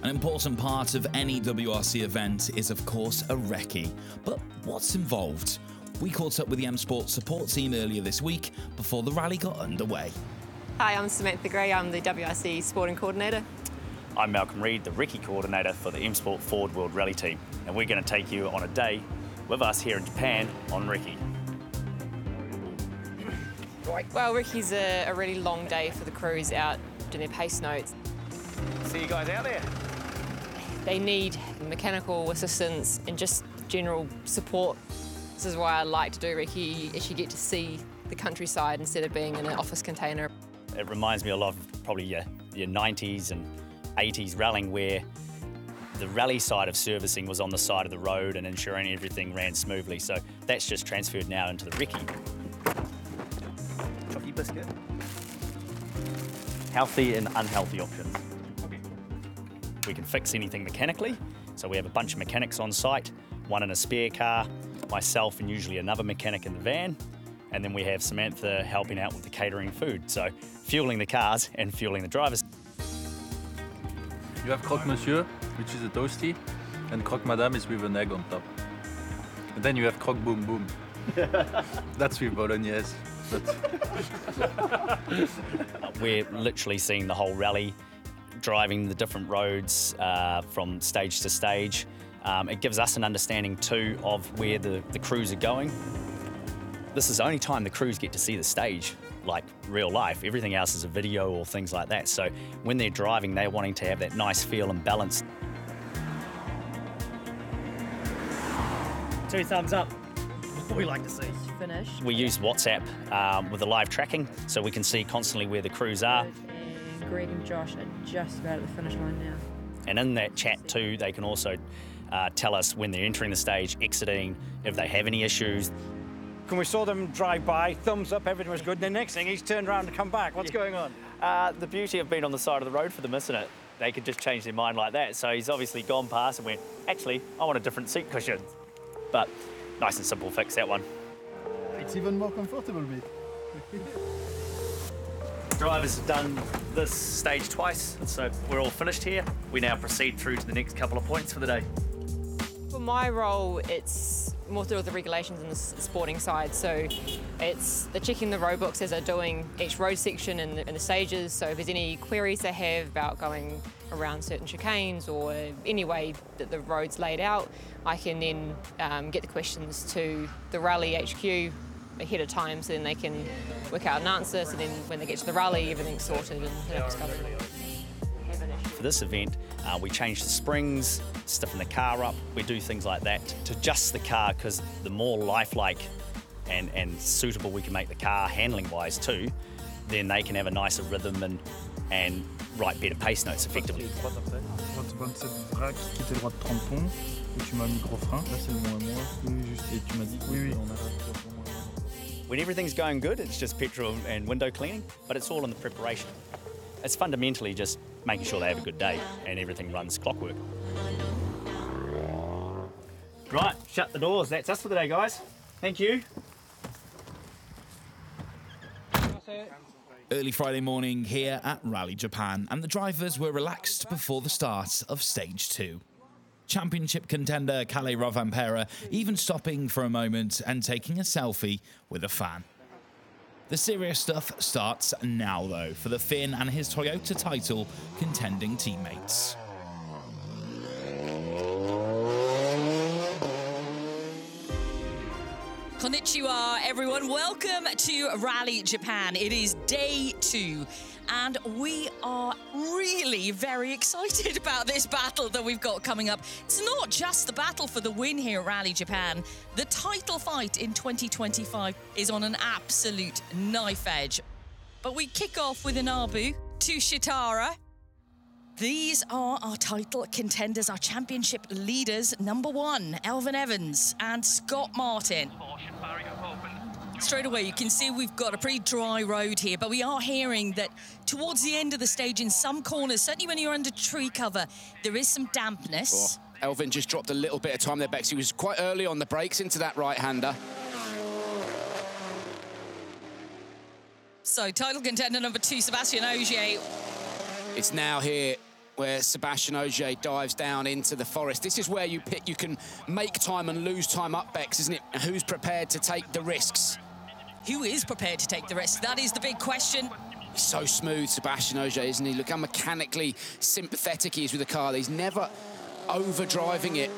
An important part of any WRC event is, of course, a recce. But what's involved? We caught up with the M Sport support team earlier this week before the rally got underway. Hi, I'm Samantha Gray. I'm the WRC sporting coordinator. I'm Malcolm Reid, the recce coordinator for the M Sport Ford World Rally team, and we're going to take you on a day with us here in Japan on recce. Well, recce's a really long day for the crews out doing their pace notes. See you guys out there. They need mechanical assistance and just general support. This is why I like to do recce. You actually get to see the countryside instead of being in an office container. It reminds me a lot of probably your 90s and 80s rallying, where the rally side of servicing was on the side of the road and ensuring everything ran smoothly. So that's just transferred now into the recce. Chocky biscuit. Healthy and unhealthy options. We can fix anything mechanically. So we have a bunch of mechanics on site, one in a spare car, myself and usually another mechanic in the van. And then we have Samantha helping out with the catering food. So fueling the cars and fueling the drivers. You have croque monsieur, which is a toasty, and croque madame is with an egg on top. And then you have croque boom boom. That's with bolognese. We're literally seeing the whole rally, driving the different roads from stage to stage. It gives us an understanding too of where the crews are going. This is the only time the crews get to see the stage, like real life. Everything else is a video or things like that. So when they're driving, they're wanting to have that nice feel and balance. 2 thumbs up. What we like to see. Finished. We use WhatsApp with the live tracking, so we can see constantly where the crews are. And Greg and Josh are just about at the finish line now. And in that chat too, they can also tell us when they're entering the stage, exiting, if they have any issues. When we saw them drive by, thumbs up, everything was good. And the next thing, he's turned around to come back. What's going on? The beauty of being on the side of the road for them, isn't it? They could just change their mind like that. So he's obviously gone past and went, actually, I want a different seat cushion. But nice and simple fix, that one. It's even more comfortable bit. Drivers have done this stage twice, so we're all finished here. We now proceed through to the next couple of points for the day. For my role, it's more through the regulations and the sporting side. So it's the checking the road books as they're doing each road section and the stages. So if there's any queries they have about going around certain chicanes or any way that the road's laid out, I can then get the questions to the rally HQ ahead of time, so then they can work out an answer. So then when they get to the rally, everything's sorted and it's covered. For this event, we change the springs, stiffen the car up. We do things like that to adjust the car, because the more lifelike and suitable we can make the car handling-wise too, then they can have a nicer rhythm and write better pace notes effectively. 27 vrac qui était droit de 30 ponts, où tu m'as mis gros frein. Là c'est le moins moi. Oui, juste. Et tu m'as dit oui. On a When everything's going good, it's just petrol and window cleaning, but it's all in the preparation. It's fundamentally just making sure they have a good day and everything runs clockwork. Right, shut the doors. That's us for the day, guys. Thank you. Early Friday morning here at Rally Japan, and the drivers were relaxed before the start of Stage 2. Championship contender Kalle Rovanperä even stopping for a moment and taking a selfie with a fan. The serious stuff starts now, though, for the Finn and his Toyota title contending teammates. Konnichiwa, everyone. Welcome to Rally Japan. It is day 2, and we are really very excited about this battle that we've got coming up. It's not just the battle for the win here at Rally Japan. The title fight in 2025 is on an absolute knife edge. But we kick off with an Abu to Shitara. These are our title contenders, our championship leaders. Number 1, Elfyn Evans and Scott Martin. Straight away, you can see we've got a pretty dry road here, but we are hearing that towards the end of the stage, in some corners, certainly when you're under tree cover, there is some dampness. Elfyn just dropped a little bit of time there, Bex. He was quite early on the brakes into that right-hander. So, title contender number 2, Sebastian Ogier. It's now here where Sebastian Ogier dives down into the forest. This is where you can make time and lose time up, Bex, isn't it? Who's prepared to take the risks? Who is prepared to take the risk? That is the big question. He's so smooth, Sebastian Ogier, isn't he? Look how mechanically sympathetic he is with the car. He's never overdriving it.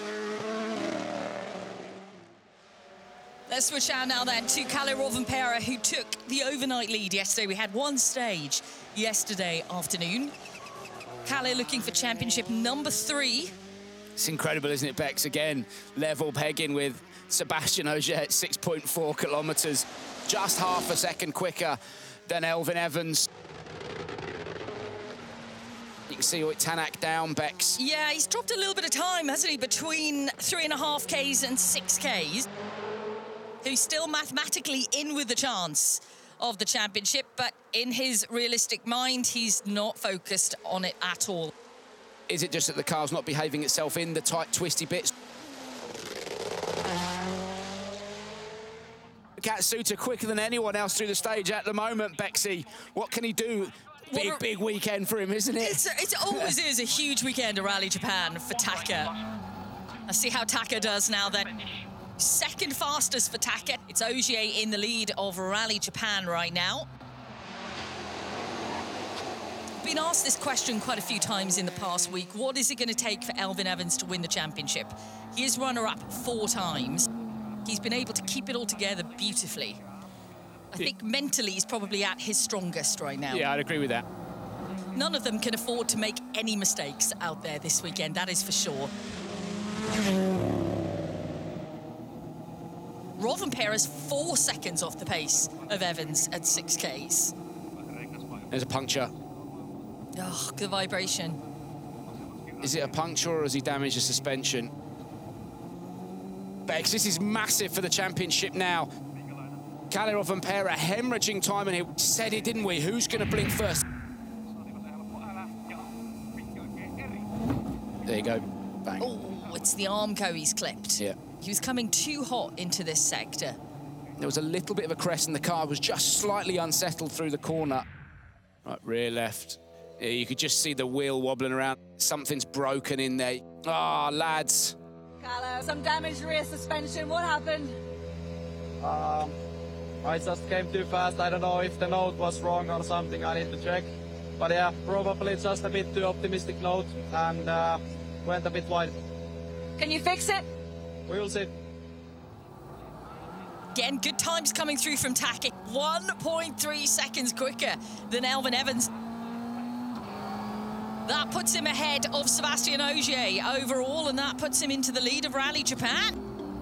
Let's switch out now then to Kalle Rovanperä, who took the overnight lead yesterday. We had one stage yesterday afternoon. Kalle looking for championship number 3. It's incredible, isn't it, Bex? Again, level pegging with Sebastian Ogier at 6.4 kilometres, just half a second quicker than Elfyn Evans. You can see Tanak down, Bex. Yeah, he's dropped a little bit of time, hasn't he, between 3.5 Ks and 6 Ks. Who's still mathematically in with the chance of the championship, but in his realistic mind, he's not focused on it at all. Is it just that the car's not behaving itself in the tight, twisty bits? Katsuta quicker than anyone else through the stage at the moment, Bexy. What can he do? Big weekend for him, isn't it? It always is a huge weekend at Rally Japan for Taka. Let's see how Taka does now then. Second fastest for Taka. It's Ogier in the lead of Rally Japan right now. Been asked this question quite a few times in the past week. What is it going to take for Elfyn Evans to win the championship? He is runner-up 4 times. He's been able to keep it all together beautifully. I think mentally he's probably at his strongest right now. Yeah, I'd agree with that. None of them can afford to make any mistakes out there this weekend, that is for sure. Rovanperä's 4 seconds off the pace of Evans at 6 Ks. There's a puncture. Oh, the vibration. Is it a puncture or has he damaged the suspension? Bex, this is massive for the championship now. Kalle Rovanperä hemorrhaging time, and he said it, didn't we? Who's going to blink first? There you go. Bang. Oh, it's the Armco he's clipped. Yeah. He was coming too hot into this sector. There was a little bit of a crest and the car was just slightly unsettled through the corner. Right, rear left. Yeah, you could just see the wheel wobbling around. Something's broken in there. Ah, lads. Kalle, some damaged rear suspension. What happened? I just came too fast. I don't know if the note was wrong or something. I need to check. But yeah, probably just a bit too optimistic note and went a bit wide. Can you fix it? We will see. Again, good times coming through from Taka. 1.3 seconds quicker than Elfyn Evans. That puts him ahead of Sebastian Ogier overall, and that puts him into the lead of Rally Japan.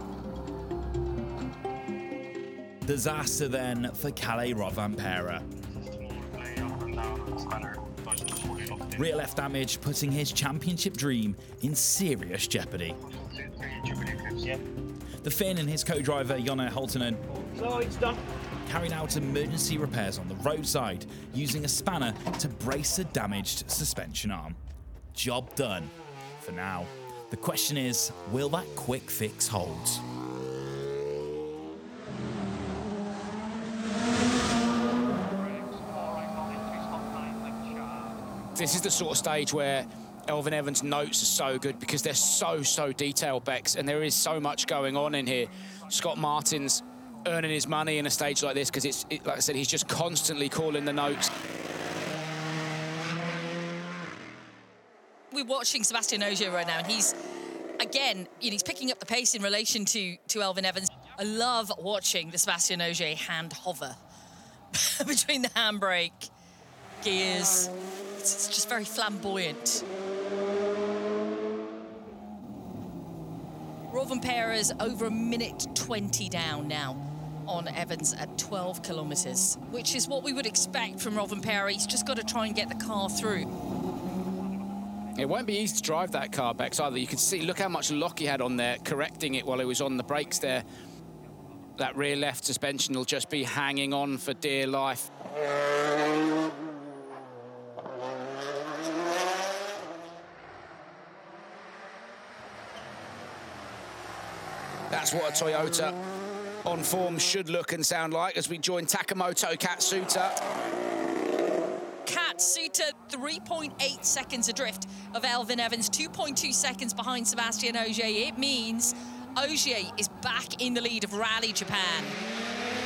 Disaster then for Kalle Rovanperä. Rear left damage putting his championship dream in serious jeopardy. The Finn and his co-driver Jonne Holtonen So it's done. carried out emergency repairs on the roadside using a spanner to brace a damaged suspension arm. Job done for now. The question is, will that quick fix hold? This is the sort of stage where Elfyn Evans' notes are so good because they're so detailed, Bex, and there is so much going on in here. Scott Martin's earning his money in a stage like this because like I said, he's just constantly calling the notes. We're watching Sebastian Ogier right now, and he's, again, he's picking up the pace in relation to Elfyn Evans. I love watching the Sebastian Ogier hand hover between the handbrake, gears. It's just very flamboyant. Rovanperä's over 1:20 down now on Evans at 12 kilometres, which is what we would expect from Rovanperä. He's just got to try and get the car through. It won't be easy to drive that car, Bex, either. You can see, look how much lock he had on there, correcting it while he was on the brakes there. That rear left suspension will just be hanging on for dear life. That's what a Toyota on form should look and sound like as we join Takamoto Katsuta. Matsuta 3.8 seconds adrift of Elfyn Evans, 2.2 seconds behind Sebastian Ogier. It means Ogier is back in the lead of Rally Japan.